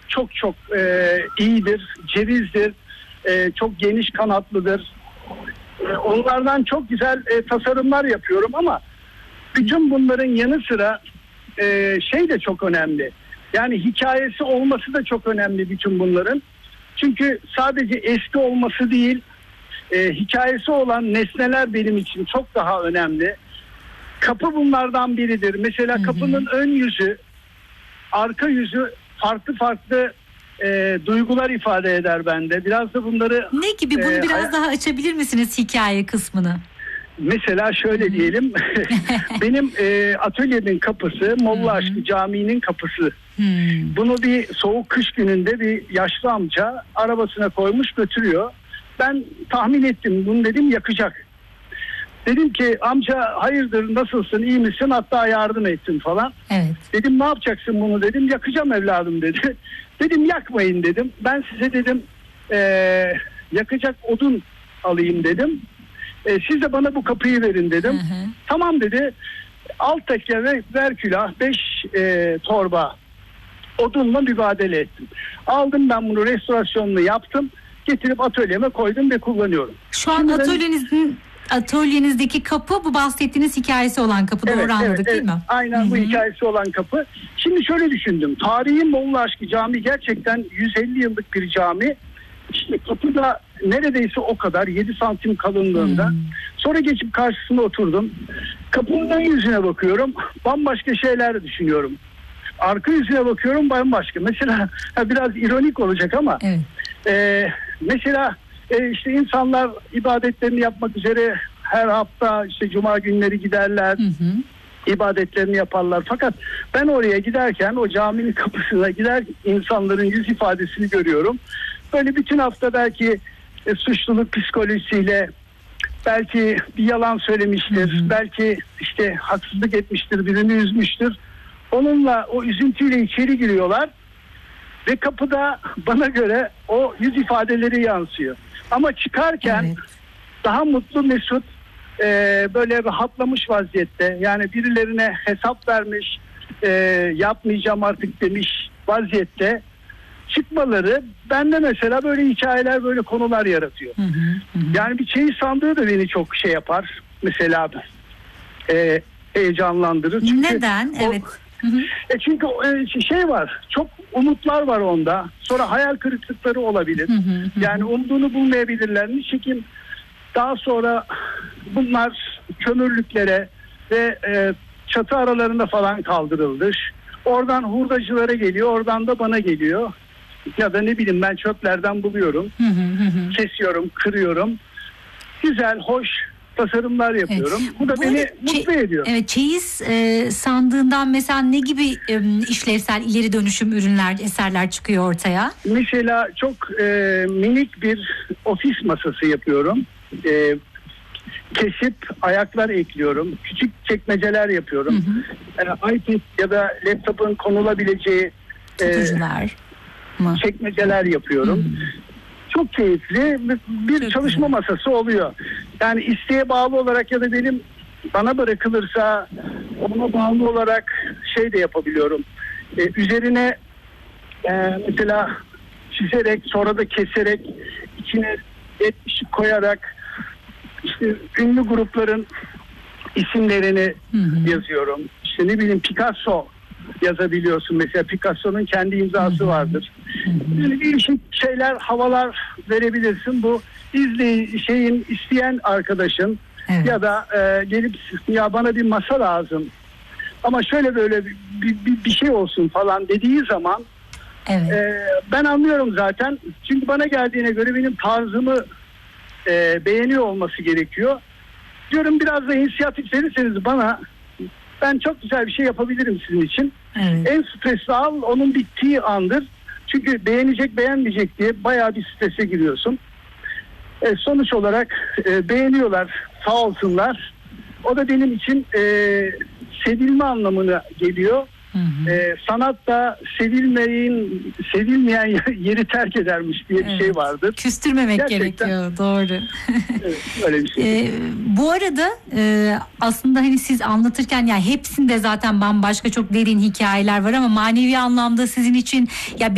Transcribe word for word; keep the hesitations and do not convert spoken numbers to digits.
çok çok e, iyidir, cevizdir, e, çok geniş kanatlıdır. E, onlardan çok güzel e, tasarımlar yapıyorum ama bütün bunların yanı sıra e, şey de çok önemli. Yani hikayesi olması da çok önemli bütün bunların. Çünkü sadece eski olması değil, e, hikayesi olan nesneler benim için çok daha önemli. Kapı bunlardan biridir. Mesela hı hı. kapının ön yüzü, arka yüzü farklı farklı e, duygular ifade eder bende. Biraz da bunları... Ne gibi? Bunu e, biraz hay- daha açabilir misiniz hikaye kısmını? Mesela şöyle hı hı. diyelim. Benim e, atölyemin kapısı Molla Aşkı Camii'nin kapısı. Hmm. Bunu bir soğuk kış gününde bir yaşlı amca arabasına koymuş götürüyor. Ben tahmin ettim, bunu dedim yakacak. Dedim ki amca hayırdır, nasılsın, iyi misin, hatta yardım ettim falan. Evet. Dedim ne yapacaksın bunu, dedim yakacağım evladım dedi. Dedim yakmayın dedim, ben size dedim ee, yakacak odun alayım dedim. E, siz de bana bu kapıyı verin dedim. Hı hı. Tamam dedi. Alt tekke ve ver külah beş e, torba odunla mübadele ettim. Aldım ben bunu, restorasyonunu yaptım. Getirip atölyeme koydum ve kullanıyorum. Şu an Şimdi atölyenizin ben... atölyenizdeki kapı bu bahsettiğiniz hikayesi olan kapı. Evet, doğru anladık evet, değil evet. mi? Aynen Hı-hı. bu hikayesi olan kapı. Şimdi şöyle düşündüm. Tarihin Molla Aşkı Camii gerçekten yüz elli yıllık bir cami. İşte kapı da neredeyse o kadar, yedi santim kalınlığında. Hmm. Sonra geçip karşısına oturdum. Kapının ön yüzüne bakıyorum, bambaşka şeyler düşünüyorum. Arka yüzüne bakıyorum, bambaşka. Mesela biraz ironik olacak ama evet. e, mesela e, işte insanlar ibadetlerini yapmak üzere her hafta işte cuma günleri giderler. Hı hı. ibadetlerini yaparlar. Fakat ben oraya giderken, o caminin kapısına gider, insanların yüz ifadesini görüyorum. Böyle bütün hafta belki e, suçluluk psikolojisiyle, belki bir yalan söylemiştir, hı hı. belki işte haksızlık etmiştir, birini üzmüştür. Onunla, o üzüntüyle içeri giriyorlar ve kapıda bana göre o yüz ifadeleri yansıyor. Ama çıkarken evet. daha mutlu, mesut, e, böyle rahatlamış vaziyette, yani birilerine hesap vermiş, e, yapmayacağım artık demiş vaziyette çıkmaları bende mesela böyle hikayeler, böyle konular yaratıyor. Hı hı, hı. Yani bir çeyiz sandığı da beni çok şey yapar mesela, e, heyecanlandırır. Çünkü neden? O, evet. Hı hı. E çünkü e, şey var, çok umutlar var onda. Sonra hayal kırıklıkları olabilir. Hı hı, hı. Yani umduğunu bulmayabilirler. Nitekim daha sonra bunlar kömürlüklere ve e, çatı aralarında falan kaldırıldı. Oradan hurdacılara geliyor, oradan da bana geliyor. Ya da ne bileyim ben çöplerden buluyorum. Hı hı hı. Kesiyorum, kırıyorum. Güzel, hoş tasarımlar yapıyorum. Evet. Bu da Bu beni çe- mutlu ediyor. Evet, çeyiz e, sandığından mesela ne gibi e, işlevsel ileri dönüşüm ürünler, eserler çıkıyor ortaya? Mesela çok e, minik bir ofis masası yapıyorum. E, kesip ayaklar ekliyorum. Küçük çekmeceler yapıyorum. Hı hı. E, iPad ya da laptopun konulabileceği tutucular e, mı? çekmeceler yapıyorum. Hı. Çok keyifli bir Çok çalışma güzel. masası oluyor. Yani isteğe bağlı olarak ya da benim bana bırakılırsa ona bağlı olarak şey de yapabiliyorum. Ee, üzerine e, mesela çizerek, sonra da keserek, içine et koyarak işte ünlü grupların isimlerini hı hı. yazıyorum. İşte ne bileyim Picasso yazabiliyorsun. Mesela Picasso'nun kendi imzası vardır. Yani değişik şeyler, havalar verebilirsin. Bu izleyin, şeyin isteyen arkadaşın evet. ya da e, gelip ya bana bir masa lazım ama şöyle böyle bir, bir, bir şey olsun falan dediği zaman evet. e, ben anlıyorum zaten. Çünkü bana geldiğine göre benim tarzımı e, beğeniyor olması gerekiyor. Diyorum biraz da inisiyatif verirseniz bana, ben çok güzel bir şey yapabilirim sizin için. Evet. En stresli al onun bittiği andır. Çünkü beğenecek beğenmeyecek diye bayağı bir strese giriyorsun. E, sonuç olarak e, beğeniyorlar, sağ olsunlar. O da benim için e, sevilme anlamına geliyor. Hı hı. E, sanat da sevilmeyin, sevilmeyen yeri terk edermiş diye bir evet. şey vardır. Küstürmemek Gerçekten. gerekiyor, doğru. Evet, öyle bir şey. E, bu arada e, aslında hani siz anlatırken yani hepsinde zaten bambaşka çok derin hikayeler var ama manevi anlamda sizin için ya